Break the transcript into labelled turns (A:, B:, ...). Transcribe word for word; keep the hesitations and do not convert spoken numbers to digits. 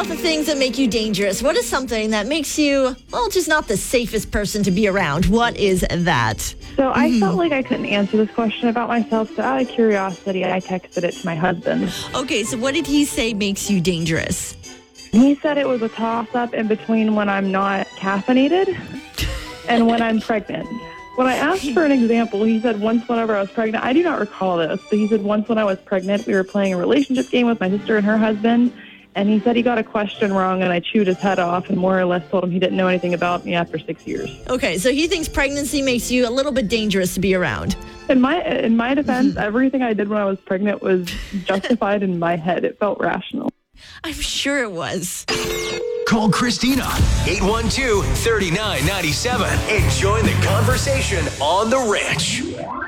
A: about the things that make you dangerous, what is something that makes you, well, just not the safest person to be around? What is that?
B: So I mm-hmm. felt like I couldn't answer this question about myself, so out of curiosity, I texted it to my husband.
A: Okay, so what did he say makes you dangerous?
B: He said it was a toss-up in between when I'm not caffeinated and when I'm pregnant. When I asked for an example, he said once whenever I was pregnant, I do not recall this, but he said once when I was pregnant, we were playing a relationship game with my sister and her husband, and he said he got a question wrong, and I chewed his head off and more or less told him he didn't know anything about me after six years.
A: Okay, so he thinks pregnancy makes you a little bit dangerous to be around.
B: In my in my defense, everything I did when I was pregnant was justified in my head. It felt rational.
A: I'm sure it was.
C: Call Christina, eight one two, three nine nine seven, and join the conversation on The Ranch.